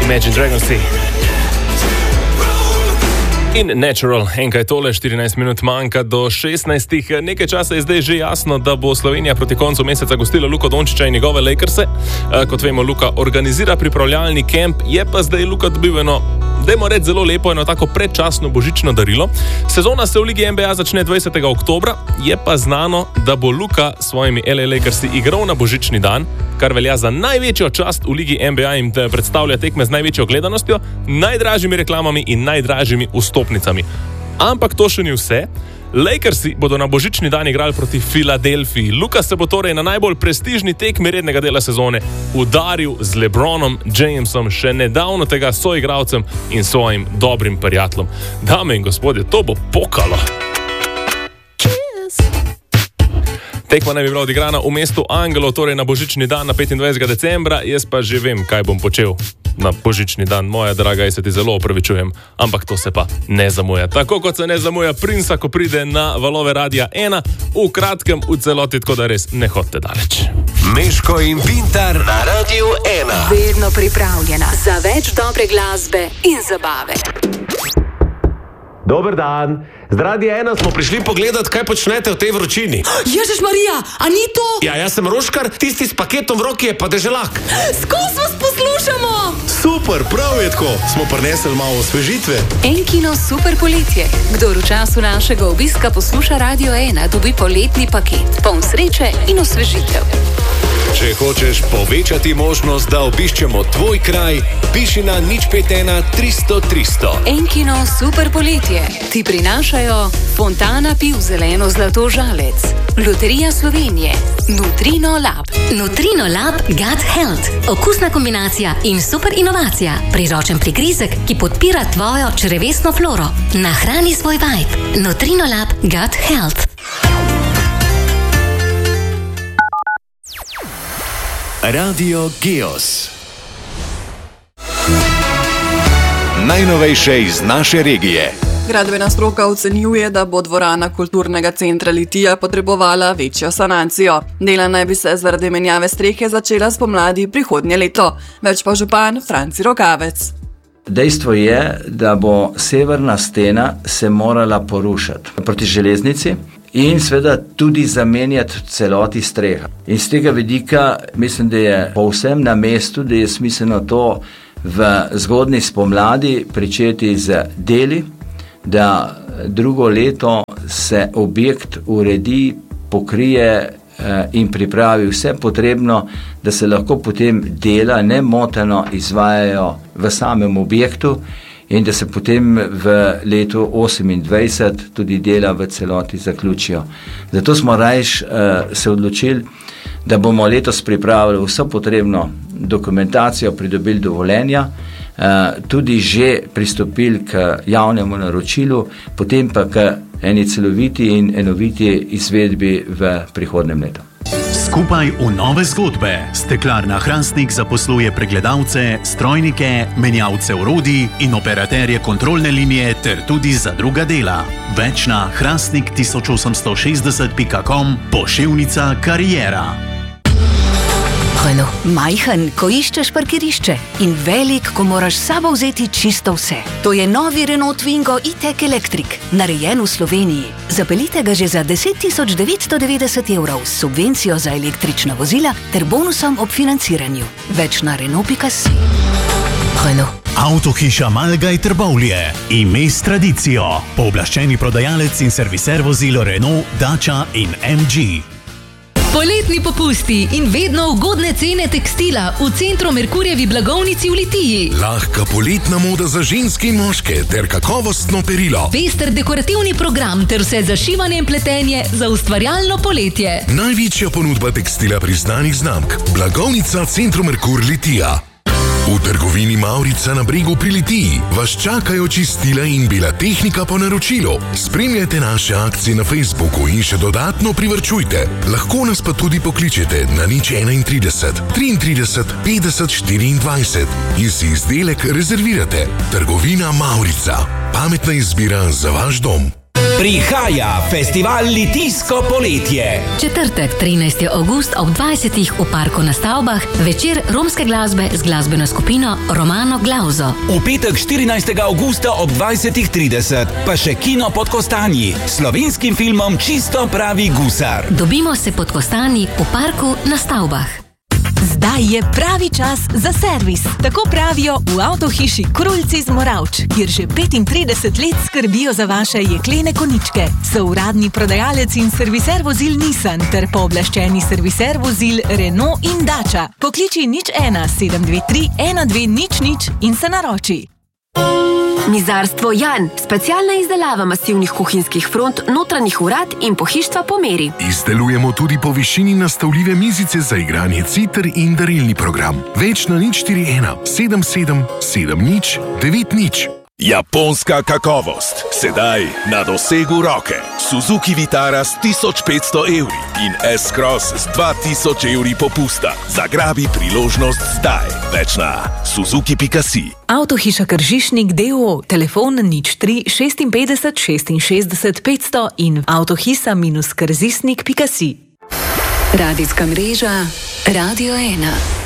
Imagine Dragons. In Natural, enkaj tole, 14 minut manjka do 16. Nekaj časa je zdaj že jasno, da bo Slovenija proti koncu meseca gostila Luko Dončića in njegove Lakerse. Kot vemo, Luka organizira pripravljalni kemp, je pa zdaj Luka dobil eno, dajmo reči, zelo lepo, eno tako predčasno božično darilo. Sezona se v Ligi NBA začne 20. oktobra, je pa znano, da bo Luka s svojimi LA Lakersi igral na božični dan, kar velja za največjo čast v Ligi NBA in predstavlja tekme z največjo gledanostjo, najdražjimi reklamami in najdražjimi vstopnicami. Ampak to še ni vse. Lakersi bodo na božični dan igrali proti Filadelfiji. Luka se bo torej na najbolj prestižni tekmi rednega dela sezone udaril z LeBronom Jamesom, še nedavno tega soigralcem in svojim dobrim prijateljem. Dame in gospodje, to bo pokalo. Tekma naj bi bila odigrana v mestu Angelov, torej na božični dan, na 25. decembra. Jaz pa že vem, kaj bom počel na božični dan. Moja draga, jaz se ti zelo opravičujem, ampak to se pa ne zamuja. Tako kot se ne zamuja Princa, ko pride na valove Radia 1, v kratkem, v celoti, tako da res ne hodite daleč. Meško in Pintar na Radiu 1. Vedno pripravljena za več dobre glasbe in zabave. Dober dan. Z Radia 1 smo prišli pogledat, kaj počnete v tej vročini. Ježiš Marija, a ni to? Ja, jaz sem Roškar, tisti s paketom v roki je pa Deželak. Skos vas poslušamo! Super, prav je tako. Smo prinesli malo osvežitve. Enkino super poletje. Kdor v času našega obiska posluša Radio 1, dobi poletni paket, poln sreče in osvežitev. Če hočeš povečati možnost, da obiščemo tvoj kraj, piši na 051 300 300. Enkino super poletje ti prinašajo Fontana piv zeleno zlato žalec, Loterija Slovenije, Nutrino Lab. Nutrino Lab Gut Health. Okusna kombinacija in super inovacija. Priročen prigrizek, ki podpira tvojo črevesno floro. Nahrani svoj vibe. Nutrino Lab Gut Health. Radio Geos. Najnovejše iz naše regije. Gradbena stroka ocenjuje, da bo dvorana kulturnega centra Litija potrebovala večjo sanacijo. Dela naj bi se zaradi menjave strehe začela spomladi prihodnje leto. Več pa župan Franci Rokavec. Dejstvo je, da bo severna stena se morala porušati proti železnici in seveda tudi zamenjati celoti streha. In z tega vidika mislim, da je povsem na mestu, da je smiselno to v zgodnji spomladi pričeti z deli, da drugo leto se objekt uredi, pokrije in pripravi vse potrebno, da se lahko potem dela nemoteno izvajajo v samem objektu in da se potem v letu 2028 tudi dela v celoti zaključijo. Zato smo rajš se odločili, da bomo letos pripravili vso potrebno dokumentacijo, pridobili dovoljenja, tudi že pristopili k javnemu naročilu, potem pa k eni celoviti in enoviti izvedbi v prihodnjem letu. Skupaj v nove zgodbe Steklarna Hrastnik zaposluje pregledalce, strojnike, menjalce orodij in operaterje kontrolne linije ter tudi za druga dela. Več na hrastnik1860.com, poševnica kariera. Renault. Majhen, ko iščeš parkirišče in velik, ko moraš s sabo vzeti čisto vse. To je novi Renault Twingo E-Tech Electric, narejen v Sloveniji. Zapeljite ga že za 10.990 € s subvencijo za električna vozila ter bonusom ob financiranju. Več na Renault.si. Renault. Avtohiša Malgaj Trbovlje. Ime s tradicijo. Pooblaščeni prodajalec in serviser vozilo Renault, Dacia in MG. Poletni popusti in vedno ugodne cene tekstila v centru Merkurjevi blagovnici v Litiji. Lahka poletna moda za ženske in moške ter kakovostno perilo. Pester dekorativni program ter vse za šivanje in pletenje za ustvarjalno poletje. Največja ponudba tekstila priznanih znamk. Blagovnica Centru Merkur Litija. V trgovini Mavrica na Bregu pri Litiji vas čakajo čistila in bela tehnika po naročilu. Spremljajte naše akcije na Facebooku in še dodatno privarčujte. Lahko nas pa tudi pokličete na 031 33 50 24 in si izdelek rezervirate. Trgovina Mavrica. Pametna izbira za vaš dom. Prihaja festival Litijsko poletje. Četrtek, 13. avgust ob 20. v parku na Stavbah, večer romske glasbe z glasbeno skupino Romano Glauzo. V petek, 14. avgusta ob 20:30 pa še kino pod Kostanji s slovenskim filmom Čisto pravi gusar. Dobimo se pod Kostanji v parku na Stavbah. Zdaj je pravi čas za servis. Tako pravijo v avtohiši Krulci iz Moravč, kjer že 35 let skrbijo za vaše jeklene koničke. So uradni prodajalec in serviser vozil Nissan ter pooblaščeni serviser vozil Renault in Dacia. Pokliči 01 723 1200 in se naroči. Mizarstvo Jan, specialna izdelava masivnih kuhinjskih front, notranjih vrat in pohištva po meri. Izdelujemo tudi po višini nastavljive mizice za igranje citer in darilni program. Več na 041 77 70 90. Japonska kakovost, sedaj na dosegu roke. Suzuki Vitara s 1500 evri in S-Cross s 2000 evri popusta. Zagrabi priložnost zdaj. Več na suzuki.si. Avtohiša Kržišnik d.o.o. Telefon 03 56 66 500 in avtohisa-krzisnik.si. Radijska mreža Radio 1.